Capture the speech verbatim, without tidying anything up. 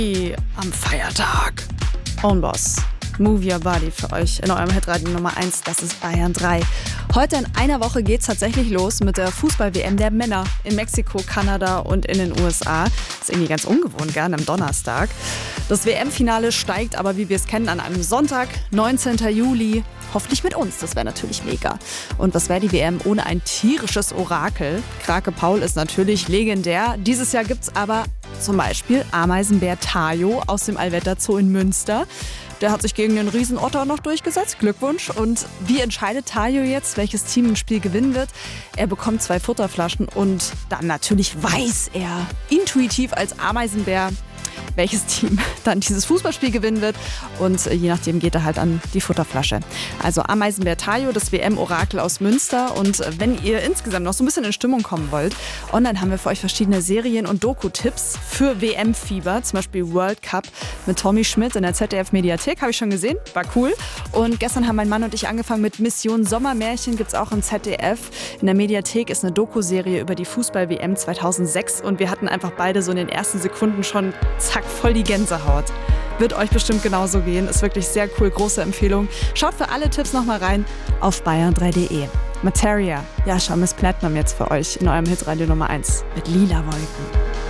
Am Feiertag. Own Boss. Move Your Body für euch in eurem Hitradio Nummer eins, das ist Bayern drei. Heute in einer Woche geht's tatsächlich los mit der Fußball-W M der Männer in Mexiko, Kanada und in den U S A. Das ist irgendwie ganz ungewohnt, gern am Donnerstag. Das W M-Finale steigt aber, wie wir es kennen, an einem Sonntag, neunzehnten Juli. Hoffentlich mit uns, das wäre natürlich mega. Und was wäre die W M ohne ein tierisches Orakel? Krake Paul ist natürlich legendär. Dieses Jahr gibt's aber zum Beispiel Ameisenbär Tayo aus dem Allwetter Zoo in Münster. Der hat sich gegen den Riesenotter noch durchgesetzt. Glückwunsch. Und wie entscheidet Tayo jetzt, welches Team ein Spiel gewinnen wird? Er bekommt zwei Futterflaschen und dann natürlich weiß er intuitiv als Ameisenbär, welches Team dann dieses Fußballspiel gewinnen wird. Und je nachdem geht er halt an die Futterflasche. Also Ameisenbär Tayo, das W M-Orakel aus Münster. Und wenn ihr insgesamt noch so ein bisschen in Stimmung kommen wollt, online haben wir für euch verschiedene Serien- und Doku-Tipps für W M-Fieber. Zum Beispiel World Cup mit Tommy Schmidt in der Z D F-Mediathek. Habe ich schon gesehen, war cool. Und gestern haben mein Mann und ich angefangen mit Mission Sommermärchen. Gibt es auch im Z D F. In der Mediathek ist eine Doku-Serie über die Fußball-W M zweitausendsechs. Und wir hatten einfach beide so in den ersten Sekunden schon zack, voll die Gänsehaut. Wird euch bestimmt genauso gehen. Ist wirklich sehr cool, große Empfehlung. Schaut für alle Tipps nochmal rein auf bayern drei punkt de. Materia, Jascha Miss Platinum jetzt für euch in eurem Hitradio Nummer eins mit Lila Wolken.